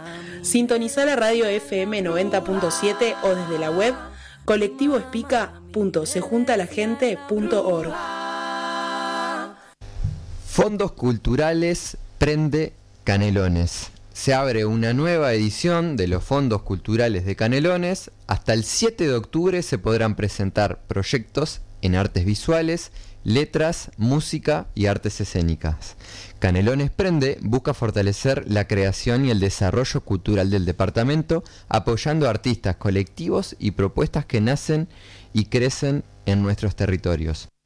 Sintoniza la radio FM 90.7 o desde la web colectivoespica.sejuntalagente.org. Fondos Culturales Prende Canelones. Se abre una nueva edición de los Fondos Culturales de Canelones. Hasta el 7 de octubre se podrán presentar proyectos en artes visuales, letras, música y artes escénicas. Canelones Prende busca fortalecer la creación y el desarrollo cultural del departamento, apoyando a artistas, colectivos y propuestas que nacen y crecen en nuestros territorios.